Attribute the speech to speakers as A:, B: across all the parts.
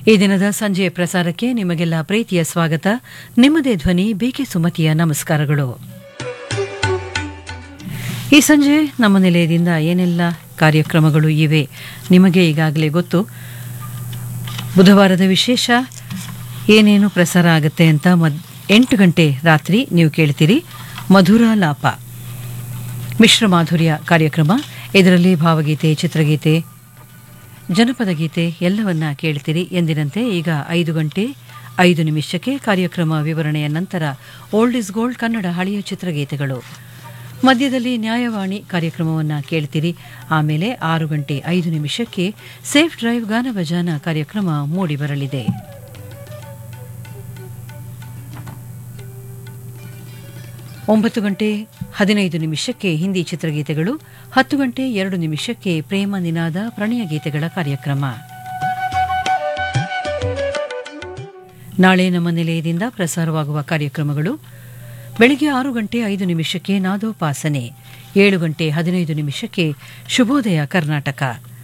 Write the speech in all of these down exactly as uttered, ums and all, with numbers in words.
A: ಈ ದಿನದ ಸಂಜೆಯ ಪ್ರಸಾರಕ್ಕೆ ನಿಮಗೆಲ್ಲ ಪ್ರೀತಿಯ ಸ್ವಾಗತ. ನಿಮ್ಮದೇ ಧ್ವನಿ ಬಿಕೆ ಸುಮತಿಯ ನಮಸ್ಕಾರಗಳು. ಈ ಸಂಜೆ ನಮ್ಮ ನಿಲಯದಿಂದ ಏನೆಲ್ಲ ಕಾರ್ಯಕ್ರಮಗಳು ಇವೆ ನಿಮಗೆ ಈಗಾಗಲೇ ಗೊತ್ತು. ಬುಧವಾರದ ವಿಶೇಷ ಏನೇನು ಪ್ರಸಾರ ಆಗುತ್ತೆ ಅಂತ ಮದ್ ಎಂಟು ಗಂಟೆ ರಾತ್ರಿ ನೀವು ಕೇಳ್ತೀರಿ. ಮಧುರ ಲಾಪ ಮಿಶ್ರ ಮಾಧುರ್ಯ ಕಾರ್ಯಕ್ರಮ. ಇದರಲ್ಲಿ ಭಾವಗೀತೆ, ಚಿತ್ರಗೀತೆ, ಜನಪದ ಗೀತೆ ಎಲ್ಲವನ್ನ ಕೇಳ್ತೀರಿ. ಎಂದಿನಂತೆ ಈಗ ಐದು ಗಂಟೆ ಐದು ನಿಮಿಷಕ್ಕೆ ಕಾರ್ಯಕ್ರಮ ವಿವರಣೆಯ ನಂತರ ಓಲ್ಡ್ ಇಸ್ ಗೋಲ್ಡ್ ಕನ್ನಡ ಹಳೆಯ ಚಿತ್ರಗೀತೆಗಳು. ಮಧ್ಯದಲ್ಲಿ ನ್ಯಾಯವಾಣಿ ಕಾರ್ಯಕ್ರಮವನ್ನು ಕೇಳ್ತೀರಿ. ಆಮೇಲೆ ಆರು ಗಂಟೆ ಐದು ನಿಮಿಷಕ್ಕೆ ಸೇಫ್ ಡ್ರೈವ್ ಗಾನಭಜಾನ ಕಾರ್ಯಕ್ರಮ ಮೂಡಿಬರಲಿದೆ. ಒಂಬತ್ತು ಗಂಟೆ ಹದಿನೈದು ನಿಮಿಷಕ್ಕೆ ಹಿಂದಿ ಚಿತ್ರಗೀತೆಗಳು. ಹತ್ತು ಗಂಟೆ ಎರಡು ನಿಮಿಷಕ್ಕೆ ಪ್ರೇಮ ನಿನಾದ ಪ್ರಣಯ ಗೀತೆಗಳ ಕಾರ್ಯಕ್ರಮ. ನಾಳೆ ನಮ್ಮ ನಿಲಯದಿಂದ ಪ್ರಸಾರವಾಗುವ ಕಾರ್ಯಕ್ರಮಗಳು: ಬೆಳಗ್ಗೆ ಆರು ಗಂಟೆ ಐದು ನಿಮಿಷಕ್ಕೆ ನಾದೋಪಾಸನೆ, ಏಳು ಗಂಟೆ ಹದಿನೈದು ನಿಮಿಷಕ್ಕೆ ಶುಭೋದಯ ಕರ್ನಾಟಕ,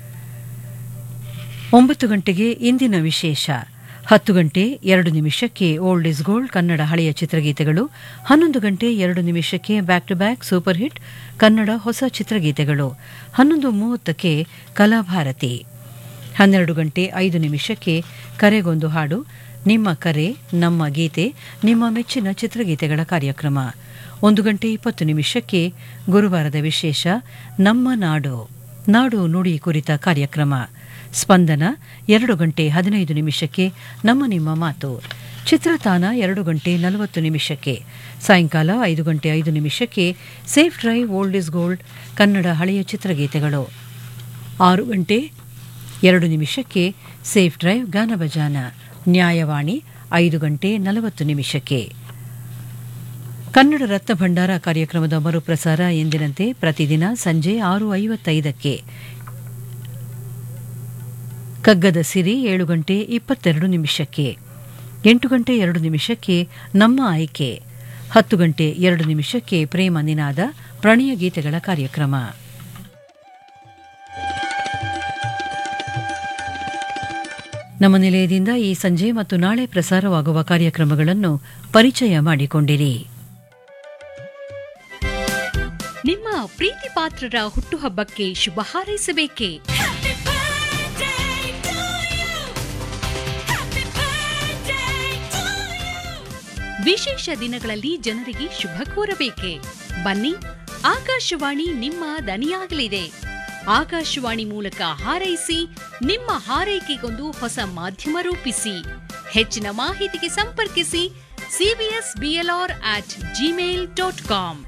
A: ಒಂಬತ್ತು ಗಂಟೆಗೆ ಇಂದಿನ ವಿಶೇಷ, ಹತ್ತು ಗಂಟೆ ಎರಡು ನಿಮಿಷಕ್ಕೆ ಓಲ್ಡ್ ಇಸ್ ಗೋಲ್ಡ್ ಕನ್ನಡ ಹಳೆಯ ಚಿತ್ರಗೀತೆಗಳು, ಹನ್ನೊಂದು ಗಂಟೆ ಎರಡು ನಿಮಿಷಕ್ಕೆ back to back super hit Kannada ಹೊಸ ಚಿತ್ರಗೀತೆಗಳು, ಹನ್ನೊಂದು ಮೂವತ್ತಕ್ಕೆ ಕಲಾಭಾರತಿ, ಹನ್ನೆರಡು ಗಂಟೆ ಐದು ನಿಮಿಷಕ್ಕೆ ಕರೆಗೊಂದು ಹಾಡು, ನಿಮ್ಮ ಕರೆ ನಮ್ಮ ಗೀತೆ, ನಿಮ್ಮ ಮೆಚ್ಚಿನ ಚಿತ್ರಗೀತೆಗಳ ಕಾರ್ಯಕ್ರಮ, ಒಂದು ಗಂಟೆ ಇಪ್ಪತ್ತು ನಿಮಿಷಕ್ಕೆ ಗುರುವಾರದ ವಿಶೇಷ ನಮ್ಮ ನಾಡು ನಾಡು ನುಡಿ ಕುರಿತ ಕಾರ್ಯಕ್ರಮ, ಸ್ಪಂದನ ಎರಡು ಗಂಟೆ ಹದಿನೈದು ನಿಮಿಷಕ್ಕೆ ನಮ್ಮ ನಿಮ್ಮ ಮಾತು, ಚಿತ್ರತಾನ ಎರಡು ಗಂಟೆ ನಲವತ್ತು ನಿಮಿಷಕ್ಕೆ, ಸಾಯಂಕಾಲ ಐದು ಗಂಟೆ ಐದು ನಿಮಿಷಕ್ಕೆ safe drive old is gold Kannada ಹಳೆಯ ಚಿತ್ರಗೀತೆಗಳು, ಆರು ಗಂಟೆ ಎರಡು ನಿಮಿಷಕ್ಕೆ ಸೇಫ್ ಡ್ರೈವ್ ಗಾನಭಜಾನ, ನ್ಯಾಯವಾಣಿ ಐದು ಗಂಟೆ ನಲವತ್ತು ನಿಮಿಷಕ್ಕೆ. ಕನ್ನಡ ರತ್ನ ಭಂಡಾರ ಕಾರ್ಯಕ್ರಮದ ಮರುಪ್ರಸಾರ ಎಂದಿನಂತೆ ಪ್ರತಿದಿನ ಸಂಜೆ ಆರು ಐವತ್ತೈದಕ್ಕೆ. ಕಗ್ಗದ ಸಿರಿ ಏಳು ಗಂಟೆ ಇಪ್ಪತ್ತೆರಡು ನಿಮಿಷಕ್ಕೆ, ಎಂಟು ಗಂಟೆ ಎರಡು ನಿಮಿಷಕ್ಕೆ ನಮ್ಮ ಆಯ್ಕೆ, ಹತ್ತು ಗಂಟೆ ಎರಡು ನಿಮಿಷಕ್ಕೆ ಪ್ರೇಮ ನಿನಾದ ಪ್ರಣಯ ಗೀತೆಗಳ ಕಾರ್ಯಕ್ರಮ. ನಮ್ಮ ನಿಲಯದಿಂದ ಈ ಸಂಜೆ ಮತ್ತು ನಾಳೆ ಪ್ರಸಾರವಾಗುವ ಕಾರ್ಯಕ್ರಮಗಳನ್ನು ಪರಿಚಯ ಮಾಡಿಕೊಂಡಿರಿ.
B: ನಿಮ್ಮ ಪ್ರೀತಿ ಪಾತ್ರರ ಹುಟ್ಟುಹಬ್ಬಕ್ಕೆ ಶುಭ ಹಾರೈಸಬೇಕೇ? ವಿಶೇಷ ದಿನಗಳಲ್ಲಿ ಜನರಿಗೆ ಶುಭ ಕೋರಬೇಕೆ? ಬನ್ನಿ, ಆಕಾಶವಾಣಿ ನಿಮ್ಮ ದನಿಯಾಗಲಿದೆ. ಆಕಾಶವಾಣಿ ಮೂಲಕ ಹಾರೈಸಿ, ನಿಮ್ಮ ಹಾರೈಕೆಗೊಂದು ಹೊಸ ಮಾಧ್ಯಮ ರೂಪಿಸಿ. ಹೆಚ್ಚಿನ ಮಾಹಿತಿಗೆ ಸಂಪರ್ಕಿಸಿ CBS BLR at Gmail dot com.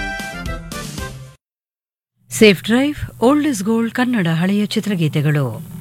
A: Safe drive old is gold Kannada ಹಳೆಯ ಚಿತ್ರಗೀತೆಗಳು.